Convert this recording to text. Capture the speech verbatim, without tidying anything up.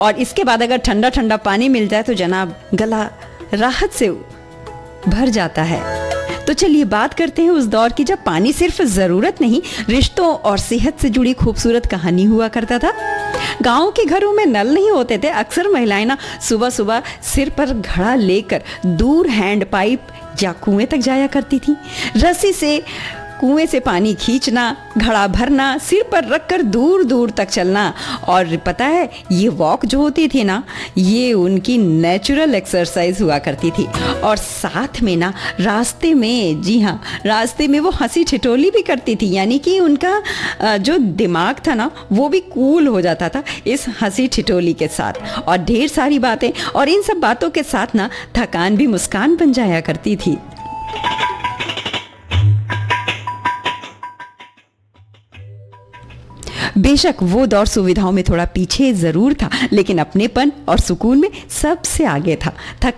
और इसके बाद अगर ठंडा ठंडा पानी मिल जाए तो जनाब गला राहत से भर जाता है। तो चलिए बात करते हैं उस दौर की जब पानी सिर्फ जरूरत नहीं, रिश्तों और सेहत से जुड़ी खूबसूरत कहानी हुआ करता था। गांव के घरों में नल नहीं होते थे। अक्सर महिलाएं ना सुबह सुबह सिर पर घड़ा लेकर दूर हैंड पाइप या कुएं तक जाया करती थी। रस्सी से कुएं से पानी खींचना, घड़ा भरना, सिर पर रखकर दूर दूर तक चलना। और पता है ये वॉक जो होती थी ना, ये उनकी नेचुरल एक्सरसाइज हुआ करती थी। और साथ में ना रास्ते में, जी हाँ, रास्ते में वो हंसी ठिठोली भी करती थी, यानी कि उनका जो दिमाग था ना वो भी कूल हो जाता था इस हंसी ठिठोली के साथ। और ढेर सारी बातें, और इन सब बातों के साथ ना थकान भी मुस्कान बन जाया करती थी। बेशक वो दौर सुविधाओं में थोड़ा पीछे जरूर था, लेकिन अपनेपन और सुकून में सबसे आगे था। थकान